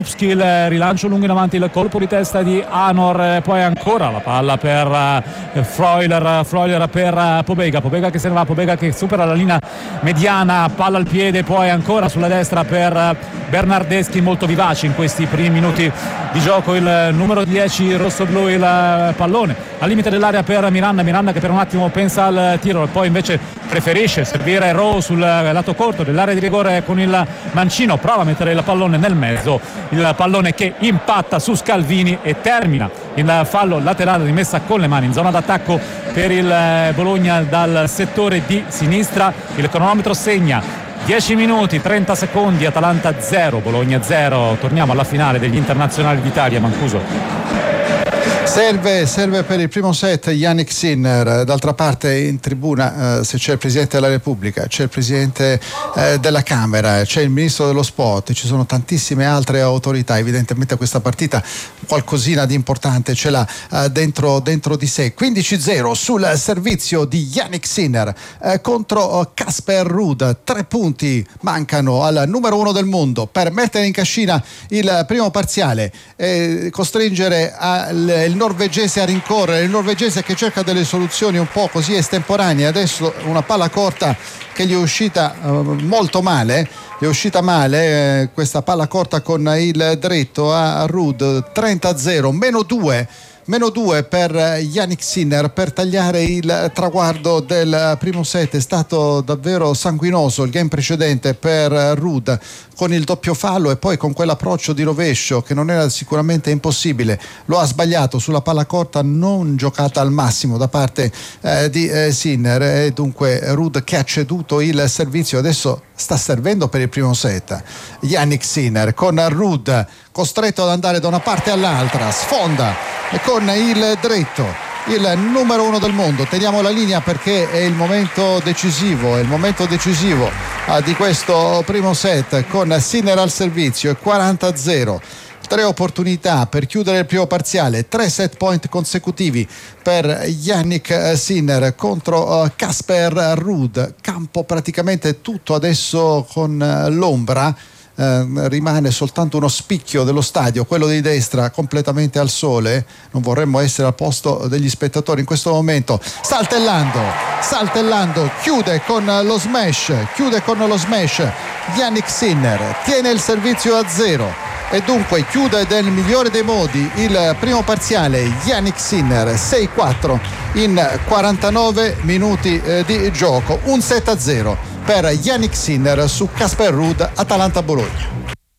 il rilancio lungo in avanti, il colpo di testa di Anor, poi ancora la palla per Freuler per Pobega che se ne va, Pobega che supera la linea mediana, palla al piede, poi ancora sulla destra per Bernardeschi, molto vivace in questi primi minuti di gioco il numero 10 rossoblu, il pallone al limite dell'area per Miranda che per un attimo pensa al tiro, poi invece preferisce servire Rowe sul lato corto dell'area di rigore con il mancino, prova a mettere il pallone nel mezzo, il pallone che impatta su Scalvini e termina il fallo laterale, rimessa con le mani in zona d'attacco per il Bologna dal settore di sinistra. Il cronometro segna 10 minuti 30 secondi, Atalanta 0 Bologna 0. Torniamo alla finale degli internazionali d'Italia. Mancuso. Serve per il primo set Yannick Sinner. D'altra parte in tribuna se c'è il Presidente della Repubblica, c'è il Presidente della Camera, c'è il Ministro dello Sport, ci sono tantissime altre autorità, evidentemente questa partita qualcosina di importante ce l'ha dentro di sé. 15-0 sul servizio di Yannick Sinner contro Casper Ruud. 3 punti mancano al numero 1 del mondo per mettere in cascina il primo parziale e costringere il norvegese a rincorrere, il norvegese che cerca delle soluzioni un po' così estemporanee. Adesso una palla corta che gli è uscita molto male, questa palla corta con il dritto a Ruud. 30-0, meno 2 per Yannick Sinner per tagliare il traguardo del primo set. È stato davvero sanguinoso il game precedente per Ruud con il doppio fallo e poi con quell'approccio di rovescio che non era sicuramente impossibile. Lo ha sbagliato sulla palla corta non giocata al massimo da parte di Sinner, e dunque Ruud che ha ceduto il servizio. Adesso sta servendo per il primo set Yannick Sinner con Ruud costretto ad andare da una parte all'altra, sfonda e con il dritto il numero 1 del mondo. Teniamo la linea perché è il momento decisivo di questo primo set con Sinner al servizio. È 40-0. 3 opportunità per chiudere il primo parziale, 3 set point consecutivi per Yannick Sinner contro Casper Ruud. Campo praticamente tutto adesso con l'ombra. Rimane soltanto uno spicchio dello stadio, quello di destra, completamente al sole. Non vorremmo essere al posto degli spettatori in questo momento. Saltellando, chiude con lo smash Yannick Sinner, tiene il servizio a 0 e dunque chiude nel migliore dei modi il primo parziale Yannick Sinner. 6-4 in 49 minuti di gioco. Un 7-0 per Yannick Sinner su Casper Ruud, Atalanta-Bologna.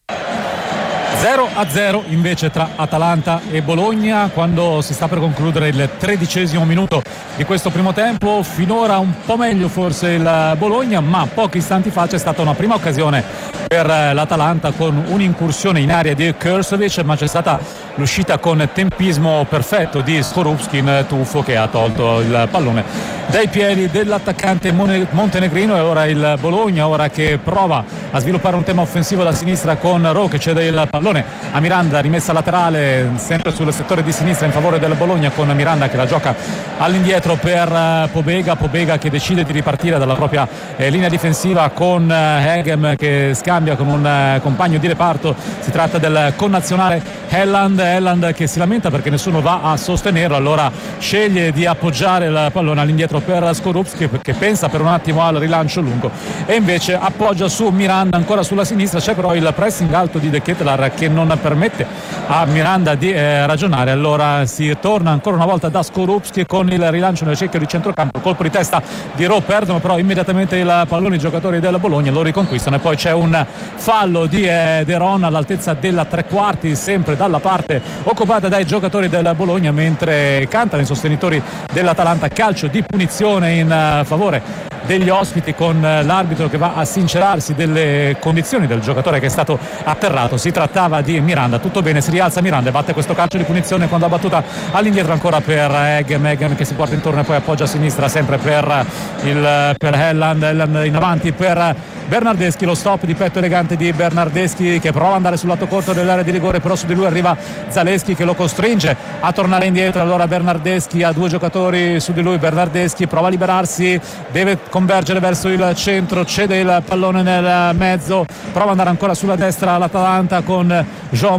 0-0 invece tra Atalanta e Bologna quando si sta per concludere il 13° minuto di questo primo tempo. Finora un po' meglio forse il Bologna, ma pochi istanti fa c'è stata una prima occasione per l'Atalanta con un'incursione in area di Krstovic, ma c'è stata l'uscita con tempismo perfetto di Skorupski in tuffo che ha tolto il pallone dai piedi dell'attaccante montenegrino. E ora il Bologna, ora che prova a sviluppare un tema offensivo da sinistra con Rowe che cede il pallone a Miranda, rimessa laterale sempre sul settore di sinistra in favore del Bologna con Miranda che la gioca all'indietro per Pobega che decide di ripartire dalla propria linea difensiva con Hegem che scambia con un compagno di reparto. Si tratta del connazionale Helland che si lamenta perché nessuno va a sostenerlo, allora sceglie di appoggiare il pallone all'indietro per Skorupski che pensa per un attimo al rilancio lungo e invece appoggia su Miranda ancora sulla sinistra. C'è però il pressing alto di De Ketelaere che non permette a Miranda di ragionare, allora si torna ancora una volta da Skorupski con il rilancio nel cerchio di centrocampo, colpo di testa di Rowe, perdono però immediatamente il pallone i giocatori del Bologna, lo riconquistano e poi c'è un fallo di De Ron all'altezza della tre quarti sempre dalla parte occupata dai giocatori del Bologna, mentre cantano i sostenitori dell'Atalanta. Calcio di punizione in favore degli ospiti con l'arbitro che va a sincerarsi delle condizioni del giocatore che è stato atterrato. Si trattava di Miranda, tutto bene, si rialza Miranda e batte questo calcio di punizione quando ha battuta all'indietro ancora per Hegem che si porta intorno e poi appoggia a sinistra sempre per Helland in avanti per Bernardeschi, lo stop di petto elegante di Bernardeschi che prova ad andare sul lato corto dell'area di rigore, però su di lui arriva Zaleschi che lo costringe a tornare indietro. Allora Bernardeschi ha 2 giocatori su di lui, Bernardeschi prova a liberarsi, deve convergere verso il centro, cede il pallone nel mezzo, prova ad andare ancora sulla destra l'Atalanta con Jean